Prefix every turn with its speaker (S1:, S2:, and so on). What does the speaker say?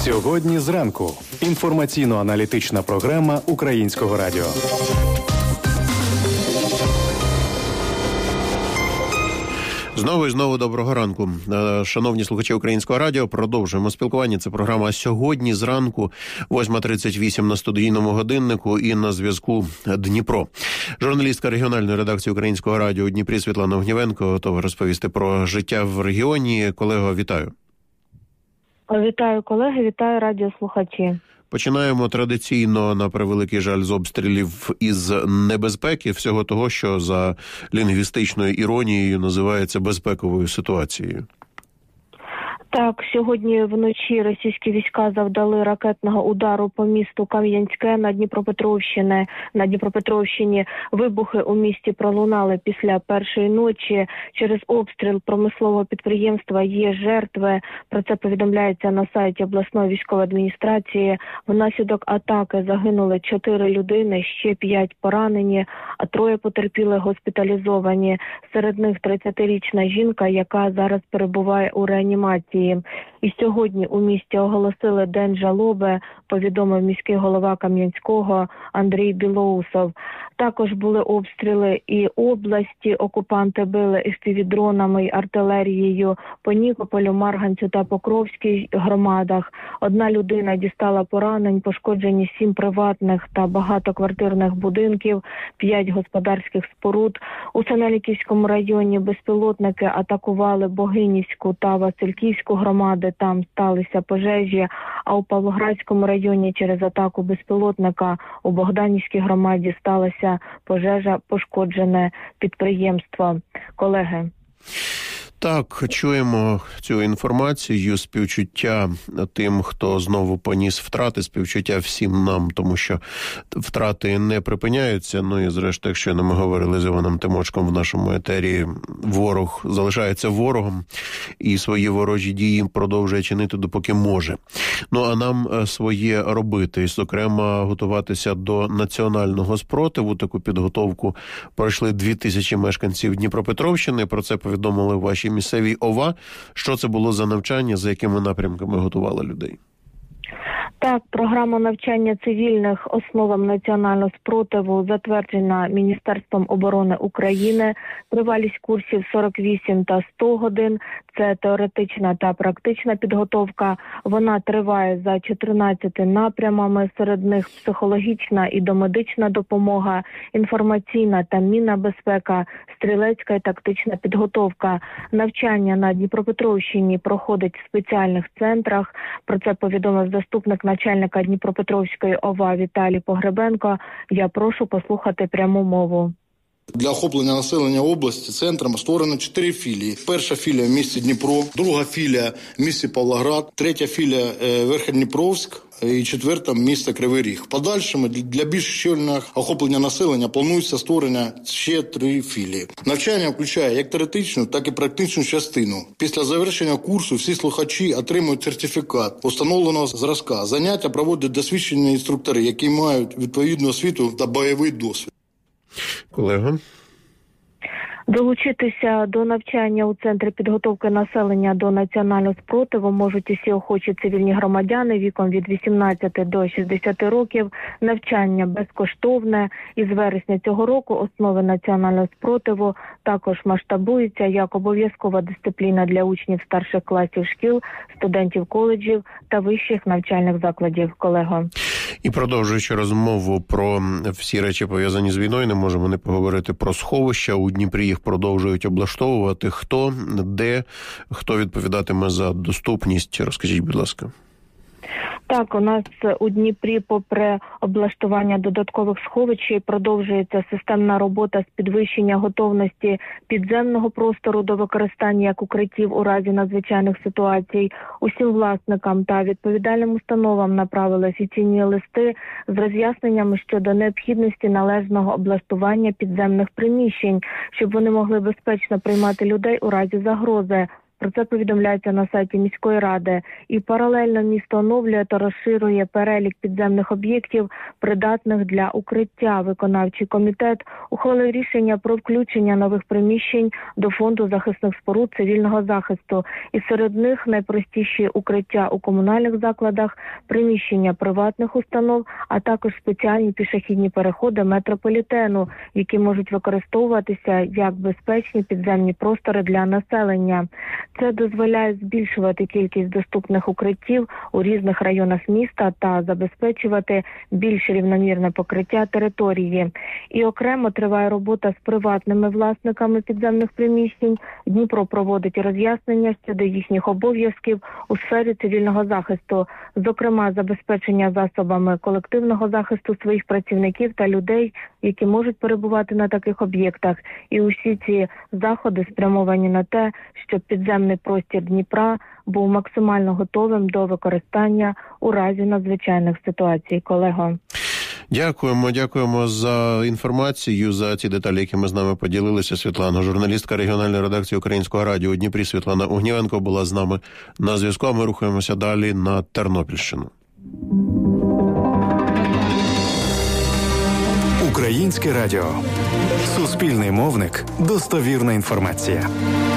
S1: Сьогодні зранку. Інформаційно-аналітична програма Українського радіо.
S2: Знову і знову доброго ранку. Шановні слухачі Українського радіо, продовжуємо спілкування. Це програма «Сьогодні зранку», 8:38 на студійному годиннику і на зв'язку Дніпро. Журналістка регіональної редакції Українського радіо у Дніпрі Світлана Огнівенко готова розповісти про життя в регіоні. Колего, вітаю.
S3: Вітаю, колеги, вітаю радіослухачі.
S2: Починаємо традиційно, на превеликий жаль, з обстрілів із небезпеки, всього того, що за лінгвістичною іронією називається безпековою ситуацією.
S3: Так, сьогодні вночі російські війська завдали ракетного удару по місту Кам'янське на Дніпропетровщині. Вибухи у місті пролунали після першої ночі. Через обстріл промислового підприємства є жертви. Про це повідомляється на сайті обласної військової адміністрації. Внаслідок атаки загинули 4 людини, ще 5 поранені, а 3 потерпіли госпіталізовані. Серед них 30-річна жінка, яка зараз перебуває у реанімації. І сьогодні у місті оголосили День жалоби, повідомив міський голова Кам'янського Андрій Білоусов. Також були обстріли і області. Окупанти били FPV-дронами й артилерією по Нікополю, Марганцю та Покровській громадах. 1 людина дістала поранень, пошкоджені 7 приватних та багатоквартирних будинків, 5 господарських споруд. У Синельниківському районі безпілотники атакували Богинівську та Васильківську громади, там сталися пожежі, а у Павлоградському районі через атаку безпілотника у Богданівській громаді сталася пожежа, пошкоджене підприємство. Колеги.
S2: Так, чуємо цю інформацію, співчуття тим, хто знову поніс втрати, співчуття всім нам, тому що втрати не припиняються. Ну і зрештою, якщо ми говорили з Іваном Тимочком в нашому етері, ворог залишається ворогом і свої ворожі дії продовжує чинити допоки може. Ну а нам своє робити, і, зокрема, готуватися до національного спротиву. Таку підготовку пройшли 2000 мешканців Дніпропетровщини. Про це повідомили ваші місцевій ОВА. Що це було за навчання, за якими напрямками готували людей?
S3: Так, програма навчання цивільних основам національного спротиву затверджена Міністерством оборони України. Тривалість курсів 48 та 100 годин. Це теоретична та практична підготовка. Вона триває за 14 напрямами. Серед них психологічна і домедична допомога, інформаційна та мінна безпека, стрілецька і тактична підготовка. Навчання на Дніпропетровщині проходить в спеціальних центрах. Про це повідомив заступник начальника Дніпропетровської ОВА Віталій Погребенко. Я прошу послухати пряму мову.
S4: Для охоплення населення області центром створено 4 філії. Перша філія в місті Дніпро, друга філія в місті Павлоград, третя філія Верхньодніпровськ і 4 місто Кривий Ріг. В подальшому для більш щільного охоплення населення планується створення ще 3 філії. Навчання включає як теоретичну, так і практичну частину. Після завершення курсу всі слухачі отримують сертифікат установленого зразка. Заняття проводять досвідчені інструктори, які мають відповідну освіту та бойовий досвід.
S2: Колега.
S3: Долучитися до навчання у Центрі підготовки населення до національного спротиву можуть усі охочі цивільні громадяни віком від 18 до 60 років. Навчання безкоштовне. Із вересня цього року основи національного спротиву також масштабуються як обов'язкова дисципліна для учнів старших класів шкіл, студентів коледжів та вищих навчальних закладів. Колего.
S2: І продовжуючи розмову про всі речі, пов'язані з війною, не можемо не поговорити про сховища. У Дніпрі їх продовжують облаштовувати. Хто, де, хто відповідатиме за доступність? Розкажіть, будь ласка.
S3: Так, у нас у Дніпрі, попри облаштування додаткових сховищ, продовжується системна робота з підвищення готовності підземного простору до використання як укриттів у разі надзвичайних ситуацій. Усім власникам та відповідальним установам направили офіційні листи з роз'ясненнями щодо необхідності належного облаштування підземних приміщень, щоб вони могли безпечно приймати людей у разі загрози. Про це повідомляється на сайті міської ради. І паралельно місто оновлює та розширює перелік підземних об'єктів, придатних для укриття. Виконавчий комітет ухвалив рішення про включення нових приміщень до фонду захисних споруд цивільного захисту. І серед них найпростіші укриття у комунальних закладах, приміщення приватних установ, а також спеціальні пішохідні переходи метрополітену, які можуть використовуватися як безпечні підземні простори для населення. Це дозволяє збільшувати кількість доступних укриттів у різних районах міста та забезпечувати більш рівномірне покриття території. І окремо триває робота з приватними власниками підземних приміщень. Дніпро проводить роз'яснення щодо їхніх обов'язків у сфері цивільного захисту, зокрема забезпечення засобами колективного захисту своїх працівників та людей, які можуть перебувати на таких об'єктах. І усі ці заходи спрямовані на те, щоб підземний простір Дніпра був максимально готовим до використання у разі надзвичайних ситуацій. Колего.
S2: Дякуємо за інформацію, за ці деталі, які ми з нами поділилися. Світлана, журналістка регіональної редакції Українського радіо у Дніпрі, Світлана Огнєвенко була з нами на зв'язку. А ми рухаємося далі на Тернопільщину.
S1: Українське радіо. Суспільний мовник. Достовірна інформація.